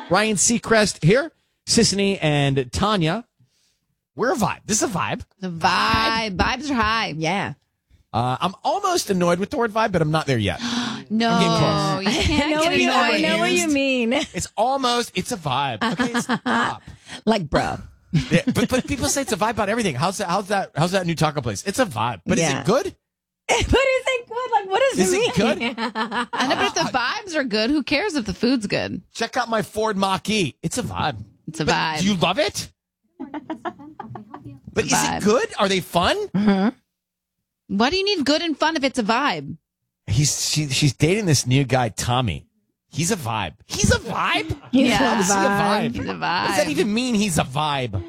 Ryan Seacrest here. Sissany and Tanya. We're a vibe. This is a vibe. The vibe. Vibes are high. Yeah. I'm almost annoyed with the word vibe, but I'm not there yet. No, I'm getting close. you can't get annoyed. I know what you mean. It's a vibe. Okay, stop. Like, bro. Yeah, but people say it's a vibe about everything. How's that new taco place? It's a vibe. But is it good? But is it good? Like, what does Is it mean? it good? I know, but if the vibes are good, who cares if the food's good? Check out my Ford Mach-E. It's a vibe. It's a But vibe. do you love it? But is Vibe. it good? Are they fun? Mm-hmm. Why do you need good and fun if it's a vibe? She's dating this new guy, Tommy. He's a vibe. He's a vibe? He's Yeah. a Is he a vibe? He's a What does that vibe. even mean, he's a vibe?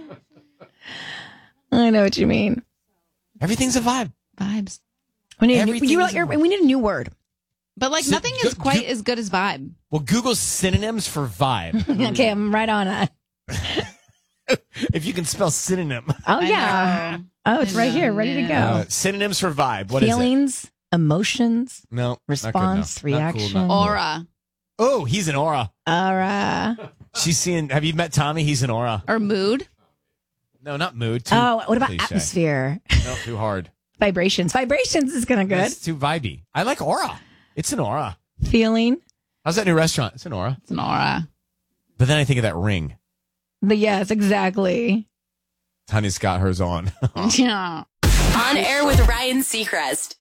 I know what you mean. Everything's a vibe. Vibes. We need, Everything's we need a new word. But like So, nothing is quite as good as vibe. Well, Google synonyms for vibe. Okay, I'm right on it. If you can spell synonym. Oh, I yeah. know. Oh, it's I right know, here, ready to go. Synonyms for vibe. What is Feelings, emotions, it? No. response, not good enough. Not cool reaction. enough. Aura Oh, he's an aura. She's seeing. Have you met Tommy? He's an aura. or mood. No, not mood. Oh, what about cliche. atmosphere? No, too hard. Vibrations. Vibrations is kind of good. It's too vibey. I like aura. It's an aura. Feeling. How's that new restaurant? It's an aura. It's an aura. But then I think of that ring. But yes, exactly. Tanya's got hers on. Yeah. On air with Ryan Seacrest.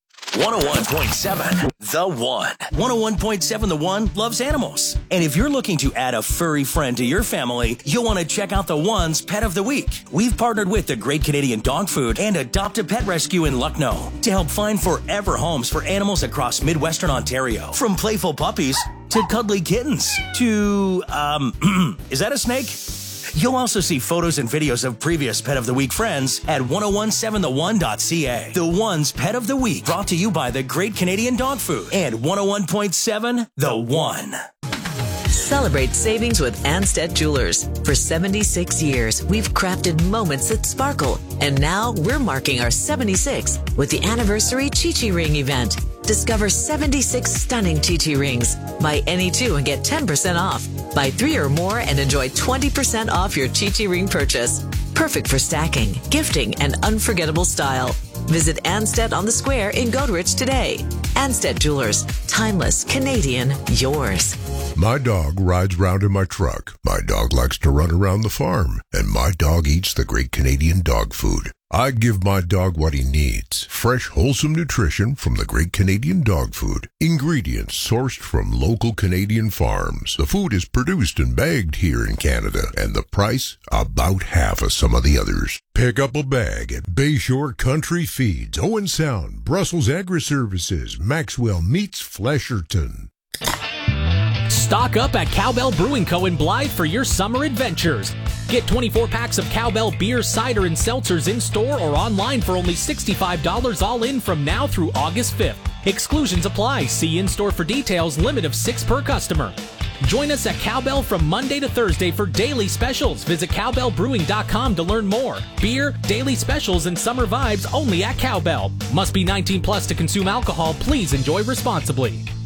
101.7 The One. 101.7 The One loves animals. And if you're looking to add a furry friend to your family, you'll want to check out The One's Pet of the Week. We've partnered with the Great Canadian Dog Food and Adopt a Pet Rescue in Lucknow to help find forever homes for animals across Midwestern Ontario. From playful puppies to cuddly kittens to, is that a snake? You'll also see photos and videos of previous Pet of the Week friends at 1017theone.ca. The One's Pet of the Week, brought to you by the Great Canadian Dog Food and 101.7 The One. Celebrate savings with Anstead Jewelers. For 76 years, we've crafted moments that sparkle. And now we're marking our 76th with the anniversary Chi-Chi Ring event. Discover 76 stunning Chi-Chi rings. Buy any two and get 10% off. Buy 3 or more and enjoy 20% off your Chi-Chi ring purchase. Perfect for stacking, gifting, and unforgettable style. Visit Anstead on the Square in Goderich today. Anstead Jewelers. Timeless, Canadian, yours. My dog rides round in my truck. My dog likes to run around the farm. And my dog eats the Great Canadian Dog Food. I give my dog what he needs. Fresh, wholesome nutrition from the Great Canadian Dog Food. Ingredients sourced from local Canadian farms. The food is produced and bagged here in Canada. And the price, about half of some of the others. Pick up a bag at Bayshore Country Feeds, Owen Sound, Brussels Agri-Services, Maxwell Meats, Flesherton. Stock up at Cowbell Brewing Co. in Blythe for your summer adventures. Get 24 packs of Cowbell beer, cider, and seltzers in store or online for only $65 all in from now through August 5th. Exclusions apply. See in-store for details. Limit of 6 per customer. Join us at Cowbell from Monday to Thursday for daily specials. Visit cowbellbrewing.com to learn more. Beer, daily specials, and summer vibes only at Cowbell. Must be 19 plus to consume alcohol. Please enjoy responsibly.